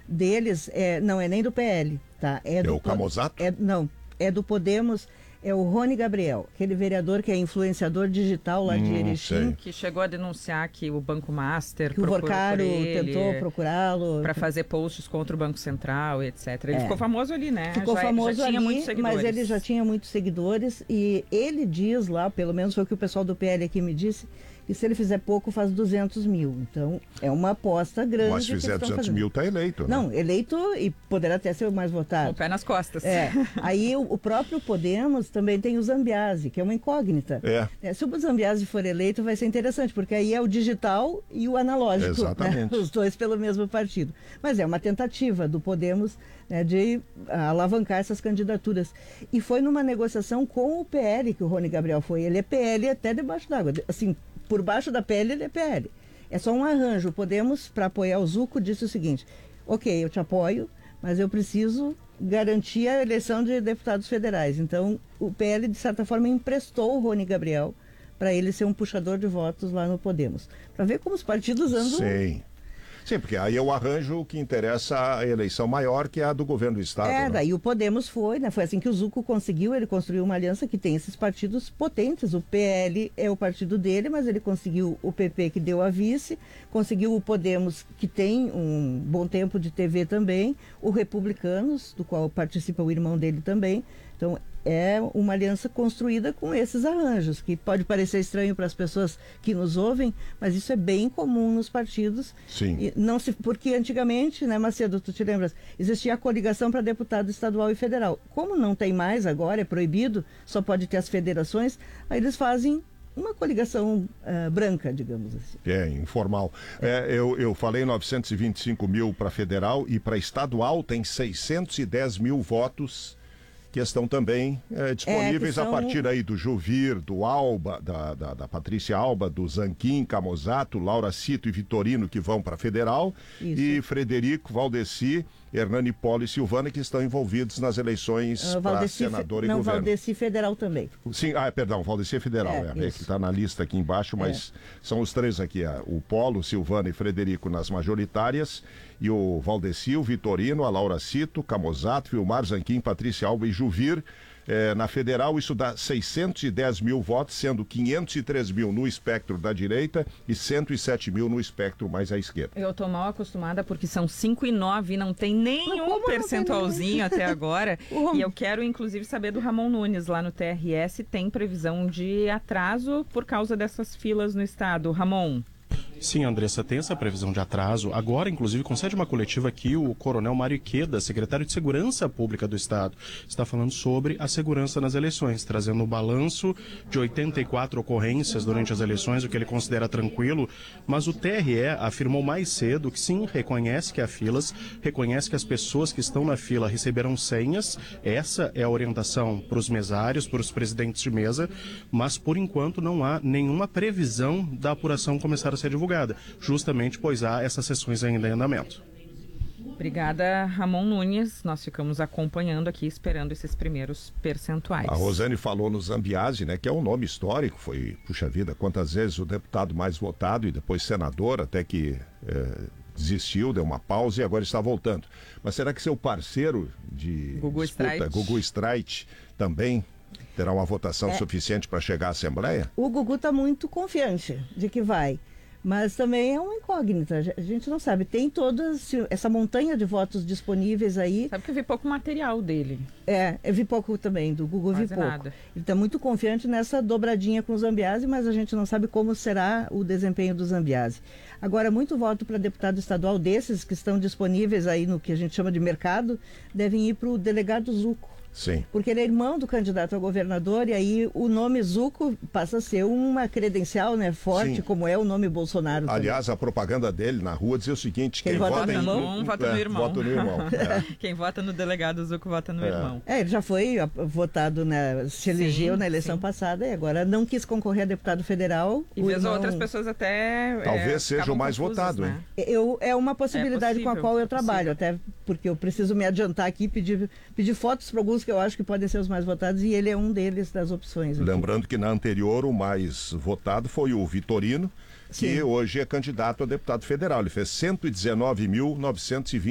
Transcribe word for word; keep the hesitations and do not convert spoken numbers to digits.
deles, é, não é nem do P L, tá? É, é do o Camozato? É, não, é do Podemos, é o Rony Gabriel, aquele vereador que é influenciador digital lá hum, de Erechim. Que chegou a denunciar que o Banco Master que o Vorcaro tentou procurá-lo para fazer posts contra o Banco Central, etcétera. Ele é. ficou famoso ali, né? Ficou já, famoso já tinha ali, muitos seguidores. mas ele já tinha muitos seguidores e ele diz lá, pelo menos foi o que o pessoal do P L aqui me disse, que se ele fizer pouco faz duzentos mil. Então é uma aposta grande. Mas se fizer duzentos mil tá eleito, né? Não, eleito e poderá até ser o mais votado. Com o pé nas costas. É. Aí o, o próprio Podemos também tem o Zambiase, que é uma incógnita. É. É, se o Zambiase for eleito vai ser interessante, porque aí é o digital e o analógico. Exatamente. Né? Os dois pelo mesmo partido. Mas é uma tentativa do Podemos, né, de alavancar essas candidaturas. E foi numa negociação com o P L que o Rony Gabriel foi. Ele é P L até debaixo d'água. Assim, por baixo da pele ele é P L. É só um arranjo. O Podemos, para apoiar o Zucco, disse o seguinte: ok, eu te apoio, mas eu preciso garantir a eleição de deputados federais. Então, o P L, de certa forma, emprestou o Rony Gabriel para ele ser um puxador de votos lá no Podemos. Para ver como os partidos andam... Sim. Sim, porque aí é o arranjo que interessa a eleição maior, que é a do governo do Estado. É, né? daí o Podemos foi, né? Foi assim que o Zucco conseguiu, ele construiu uma aliança que tem esses partidos potentes. O P L é o partido dele, mas ele conseguiu o P P, que deu a vice, conseguiu o Podemos, que tem um bom tempo de T V também, o Republicanos, do qual participa o irmão dele também. Então, é uma aliança construída com esses arranjos, que pode parecer estranho para as pessoas que nos ouvem, mas isso é bem comum nos partidos. Sim. E não se, porque antigamente, né, Macedo, tu te lembras, existia a coligação para deputado estadual e federal. Como não tem mais agora, é proibido, só pode ter as federações, aí eles fazem uma coligação uh, branca, digamos assim. É, informal. É. É, eu, eu falei novecentos e vinte e cinco mil para federal e para estadual tem seiscentos e dez mil votos que estão também é, disponíveis é, são... a partir aí do Juvir, do Alba, da, da, da Patrícia Alba, do Zanquim, Camozato, Laura Cito e Vitorino, que vão para federal, isso. E Frederico, Valdeci, Hernani Polo e Silvana, que estão envolvidos nas eleições uh, para senador fe... e não, governo. Não, Valdeci federal também. Sim, ah, perdão, Valdeci é federal, é, é, é que está na lista aqui embaixo, mas é. São os três aqui, é, o Polo, Silvana e Frederico nas majoritárias, e o Valdeci, o Vitorino, a Laura Cito, Camozato, Vilmar, Zanquim, Patrícia Alba e Juvir. É, na federal isso dá seiscentos e dez mil votos, sendo quinhentos e três mil no espectro da direita e cento e sete mil no espectro mais à esquerda. Eu tô mal acostumada porque são cinco e nove, não tem nenhum percentualzinho até agora. E eu quero inclusive saber do Ramon Nunes lá no T R S, tem previsão de atraso por causa dessas filas no estado. Ramon. Sim, Andressa, tem essa previsão de atraso. Agora, inclusive, concede uma coletiva aqui, o coronel Mário Iqueda, secretário de Segurança Pública do Estado, está falando sobre a segurança nas eleições, trazendo o balanço de oitenta e quatro ocorrências durante as eleições, o que ele considera tranquilo, mas o T R E afirmou mais cedo que sim, reconhece que há filas, reconhece que as pessoas que estão na fila receberão senhas, essa é a orientação para os mesários, para os presidentes de mesa, mas por enquanto não há nenhuma previsão da apuração começar a ser divulgada, justamente pois há essas sessões ainda em andamento. Obrigada, Ramon Nunes. Nós ficamos acompanhando aqui, esperando esses primeiros percentuais. A Rosane falou no Zambiase, né, que é um nome histórico, foi, puxa vida, quantas vezes o deputado mais votado e depois senador, até que é, desistiu, deu uma pausa e agora está voltando. Mas será que seu parceiro de Gugu disputa, Streit. Gugu Streit, também terá uma votação é. suficiente para chegar à Assembleia? O Gugu está muito confiante de que vai. Mas também é uma incógnita, a gente não sabe. Tem toda essa montanha de votos disponíveis aí. Sabe que eu vi pouco material dele. É, eu vi pouco também, do Google vi pouco. Nada. Ele está muito confiante nessa dobradinha com o Zambiase, mas a gente não sabe como será o desempenho do Zambiase. Agora, muito voto para deputado estadual desses que estão disponíveis aí no que a gente chama de mercado, devem ir para o delegado Zucco. Sim. Porque ele é irmão do candidato a governador e aí o nome Zucco passa a ser uma credencial, né, forte, sim, como é o nome Bolsonaro. Aliás, também. A propaganda dele na rua dizia o seguinte: quem, quem vota, vota em irmão, um, vota no irmão. Vota no irmão. É. Quem vota no delegado Zucco vota no é. irmão. É, ele já foi votado, né, se elegeu sim, na eleição sim. passada e agora não quis concorrer a deputado federal. E vez irmão... outras pessoas até talvez é, seja o mais confusas, votado, né? hein? Eu, é uma possibilidade é possível, com a qual eu é trabalho, até porque eu preciso me adiantar aqui, pedir, pedir fotos para alguns que eu acho que podem ser os mais votados e ele é um deles das opções. Aqui. Lembrando que na anterior o mais votado foi o Vitorino, que sim, hoje é candidato a deputado federal. Ele fez cento e dezenove mil novecentos e vinte